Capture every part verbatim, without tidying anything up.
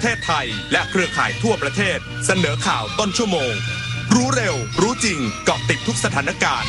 เทศไทยและเครือข่ายทั่วประเทศเสนอข่าวต้นชั่วโมงรู้เร็วรู้จริงเกาะติดทุกสถานการณ์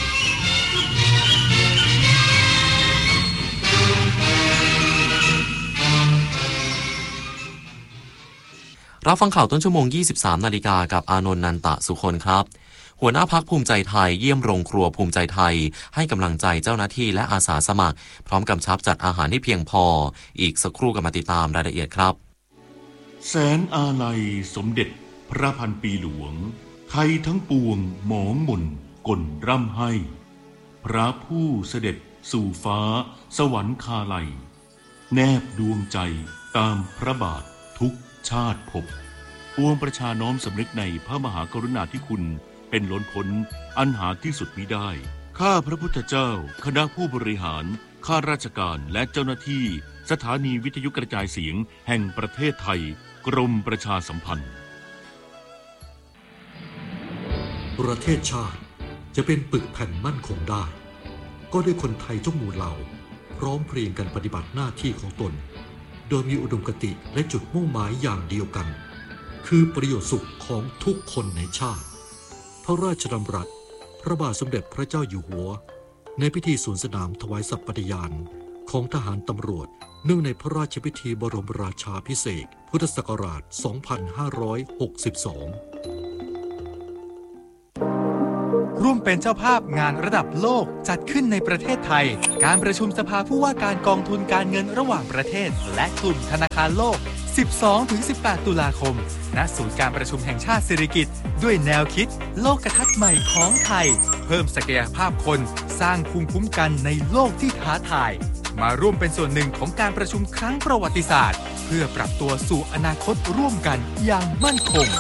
รับฟังข่าวต้นชั่วโมง ยี่สิบสาม นาฬิกากับอานนท์ นันตะสุคนครับหัวหน้าพรรคภูมิใจไทยเยี่ยมโรงครัวภูมิใจไทยให้กำลังใจเจ้าหน้าที่และอาสาสมัครพร้อมกำชับจัดอาหารให้เพียงพออีกสักครู่กลับมาติดตามรายละเอียดครับแสนอาลัยสมเด็จพระพันปีหลวงไทยทั้งปวงหมองหม่นก่นร่ำให้พระผู้เสด็จสู่ฟ้าสวรรคาลัยแนบดวงใจตามพระบาททุกชาติภพปวงประชาน้อมสำนึกในพระมหากรุณาธิคุณเป็นล้นพ้นอันหาที่สุดมิได้ข้าพระพุทธเจ้าคณะผู้บริหารข้าราชการและเจ้าหน้าที่สถานีวิทยุกระจายเสียงแห่งประเทศไทยกรมประชาสัมพันธ์ประเทศชาติจะเป็นปึกแผ่นมั่นคงได้ก็ด้วยคนไทยทุกหมู่เหล่าพร้อมเพรียงกันปฏิบัติหน้าที่ของตนโดยมีอุดมคติและจุดมุ่งหมายอย่างเดียวกันคือประโยชน์สุขของทุกคนในชาติพระราชดำรัสพระบาทสมเด็จพระเจ้าอยู่หัวในพิธีสวนสนามถวายสัตย์ปฏิญาณของทหารตำรวจเนื่องในพระราชพิธีบรมราชาภิเษกพุทธศักราช สองพันห้าร้อยหกสิบสองร่วมเป็นเจ้าภาพงานระดับโลกจัดขึ้นในประเทศไทยการประชุมสภาผู้ว่าการกองทุนการเงินระหว่างประเทศและกลุ่มธนาคารโลก สิบสองถึงสิบแปด ตุลาคมณศูนย์การประชุมแห่งชาติสิริกิติ์ด้วยแนวคิดโลกทัศน์ใหม่ของไทยเพิ่มศักยภาพคนสร้างภูมิคุ้มกันในโลกที่ท้าทายมาร่วมเป็นส่วนหนึ่งของการประชุมครั้งประวัติศาสตร์เพื่อปรับตัวสู่อนาคตร่วมกันอย่างมั่นคง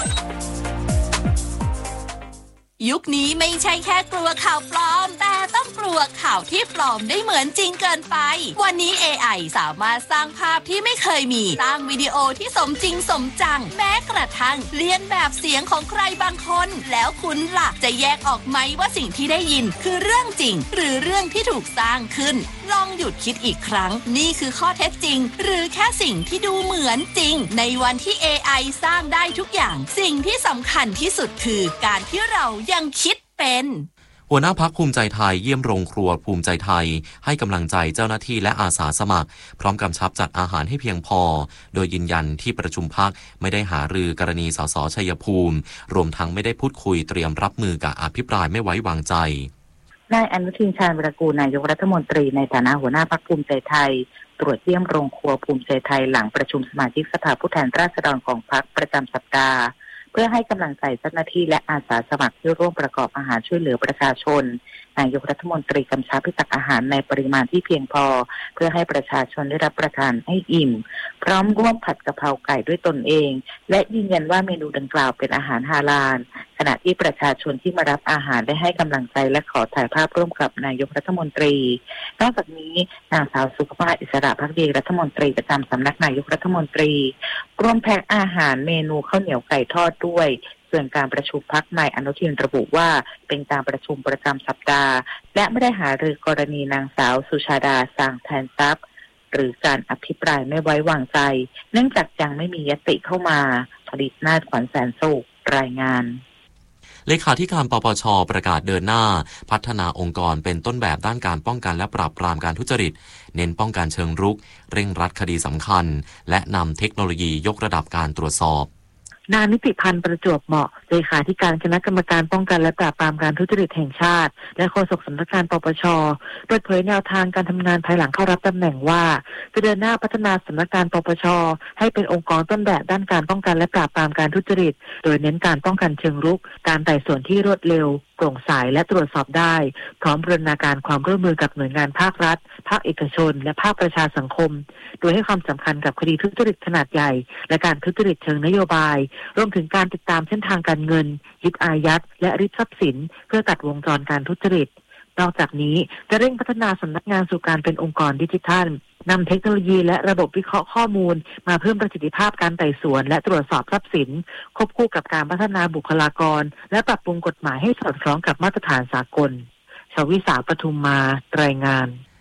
ยุคนี้ไม่ใช่แค่กลัวข่าวปลอมแต่ต้องกลัวข่าวที่ปลอมได้เหมือนจริงเกินไปวันนี้ เอ ไอ สามารถสร้างภาพที่ไม่เคยมีสร้างวิดีโอที่สมจริงสมจังแม้กระทั่งเลียนแบบเสียงของใครบางคนแล้วคุณล่ะจะแยกออกไหมว่าสิ่งที่ได้ยินคือเรื่องจริงหรือเรื่องที่ถูกสร้างขึ้นลองหยุดคิดอีกครั้งนี่คือข้อเท็จจริงหรือแค่สิ่งที่ดูเหมือนจริงในวันที่ เอ ไอ สร้างได้ทุกอย่างสิ่งที่สำคัญที่สุดคือการที่เรายังคิดเป็นหัวหน้าพรรคภูมิใจไทยเยี่ยมโรงครัวภูมิใจไทยให้กำลังใจเจ้าหน้าที่และอาสาสมัครพร้อมกำชับจัดอาหารให้เพียงพอโดยยืนยันที่ประชุมพรรคไม่ได้หารือกรณีสสชัยภูมิรวมทั้งไม่ได้พูดคุยเตรียมรับมือกับอภิปรายไม่ไว้วางใจนายอนุทินชาญวีรกูลนายกรัฐมนตรีในฐานะหัวหน้าพรรคภูมิใจไทยตรวจเยี่ยมโรงครัวภูมิใจไทยหลังประชุมสมาชิกสภาผู้แทนราษฎรของพรรคประจำสัปดาห์เพื่อให้กำลังใจเจ้าหน้าที่และอาสาสมัครที่ร่วมประกอบอาหารช่วยเหลือประชาชนนายกรัฐมนตรีกำชับให้ตักอาหารในปริมาณที่เพียงพอเพื่อให้ประชาชนได้รับประทานให้อิ่มพร้อมร่วมผัดกะเพราไก่ด้วยตนเองและยืนยันว่าเมนูดังกล่าวเป็นอาหารฮาลาลขณะที่ประชาชนที่มารับอาหารได้ให้กำลังใจและขอถ่ายภาพร่วมกับนายกรัฐมนตรีนอกจากนี้นางสาวสุภาพอิสระภักดีรัฐมนตรีประจำสำนักนายกรัฐมนตรีร่วมแพ็คอาหารเมนูข้าวเหนียวไก่ทอดด้วยส่วนการประชุมพรรคนายอนุทินระบุว่าเป็นการประชุมประจำสัปดาห์และไม่ได้หารือกรณีนางสาวสุชาดาสร้างแทนทรัพย์หรือการอภิปรายไม่ไว้วางใจเนื่องจากยังไม่มียติเข้ามาผลิตนาฏขวัญแสนสุขรายงานเลขาธิการปปช.ประกาศเดินหน้าพัฒนาองค์กรเป็นต้นแบบด้านการป้องกันและปราบปรามการทุจริตเน้นป้องกันเชิงรุกเร่งรัดคดีสำคัญและนำเทคโนโลยียกระดับการตรวจสอบนายนิติพันธ์ประจวบเหมาะเลขาธิการคณะกรรมการป้องกันและปราบปรามการทุจริตแห่งชาติและโฆษกสำนักงานปปช.เปิดเผยแนวทางการทำงานภายหลังเข้ารับตำแหน่งว่าจะเดินหน้าพัฒนาสำนักงานปปช.ให้เป็นองค์กรต้นแบบด้านการป้องกันและปราบปรามการทุจริตโดยเน้นการป้องกันเชิงรุกการไต่สวนที่รวดเร็วโปร่งใสและตรวจสอบได้พร้อมบูรณาการความร่วมมือกับหน่วยงานภาครัฐภาคเอกชนและภาคประชาสังคมโดยให้ความสำคัญกับคดีทุจริตขนาดใหญ่และการทุจริตเชิงนโยบายรวมถึงการติดตามเส้นทางการเงินยึดอายัดและริบทรัพย์สินเพื่อตัดวงจรการทุจริตนอกจากนี้จะเร่งพัฒนาสำนักงานสู่การเป็นองค์กรดิจิทัลนำเทคโนโลยีและระบบวิเคราะห์ข้อมูลมาเพิ่มประสิทธิภาพการไต่สวนและตรวจสอบทรัพย์สินควบคู่กับการพัฒนาบุคลากรและปรับปรุงกฎหมายให้สอดคล้องกับมาตรฐานสากลชวิสาปทุมมารายงาน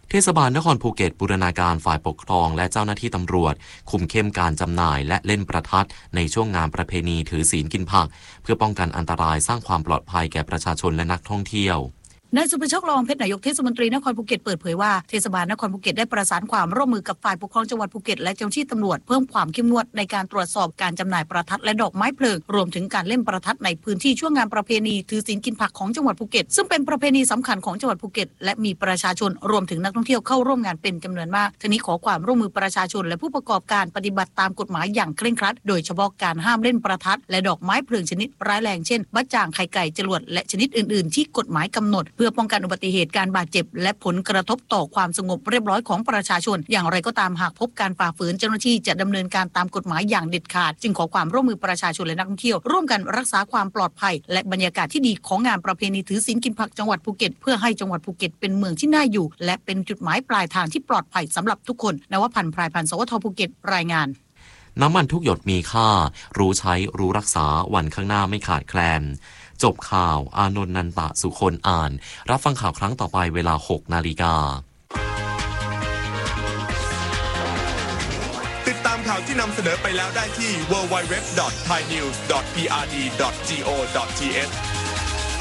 เทศบาลนครภูเก็ตบูรณาการฝ่ายปกครองและเจ้าหน้าที่ตำรวจคุมเข้มการจำหน่ายและเล่นประทัดในช่วงงานประเพณีถือศีลกินผักเพื่อป้องกันอันตรายสร้างความปลอดภัยแก่ประชาชนและนักท่องเที่ยวนายสุภโชค ละอองเพชรนายกเทศมนตรีนครภูเก็ตเปิดเผยว่าเทศบาลนครภูเก็ตได้ประสานความร่วมมือกับฝ่ายปกครองจังหวัดภูเก็ตและเจ้าหน้าที่ตำรวจเพิ่มความเข้มงวดในการตรวจสอบการจำหน่ายประทัดและดอกไม้เพลิงรวมถึงการเล่นประทัดในพื้นที่ช่วงงานประเพณีถือศีลกินผักของจังหวัดภูเก็ตซึ่งเป็นประเพณีสำคัญของจังหวัดภูเก็ตและมีประชาชนรวมถึงนักท่องเที่ยวเข้าร่วมงานเป็นจำนวนมากทั้งนี้ขอความร่วมมือประชาชนและผู้ประกอบการปฏิบัติตามกฎหมายอย่างเคร่งครัดโดยเฉพาะการห้ามเล่นประทัดและดอกไม้เพลิงชนิดร้ายแรงเช่นบัดจ่างไข่ไก่จรวดและชนิดอื่นๆที่กฎหมายกำหนดเพื่อป้องกันอุบัติเหตุการบาดเจ็บและผลกระทบต่อความสงบเรียบร้อยของประชาชนอย่างไรก็ตามหากพบการฝ่าฝืนเจ้าหน้าที่จะดำเนินการตามกฎหมายอย่างเด็ดขาดจึงขอความร่วมมือประชาชนและนักท่องเที่ยวร่วมกันรักษาความปลอดภัยและบรรยากาศที่ดีของงานประเพณีถือศีลกินผักจังหวัดภูเก็ตเพื่อให้จังหวัดภูเก็ตเป็นเมืองที่น่าอยู่และเป็นจุดหมายปลายทางที่ปลอดภัยสำหรับทุกคนนวพันธ์ พรายพันธ์ สวทภูเก็ตรายงานน้ำมันทุกหยดมีค่ารู้ใช้รู้รักษาวันข้างหน้าไม่ขาดแคลนจบข่าวอานนท์ นันตะสุคนอ่านรับฟังข่าวครั้งต่อไปเวลา หกนาฬิกาติดตามข่าวที่นำเสนอไปแล้วได้ที่ ดับเบิลยู ดับเบิลยู ดับเบิลยู ดอท ไทยนิวส์ ดอท พี อาร์ ดี ดอท จี โอ ดอท ที เอช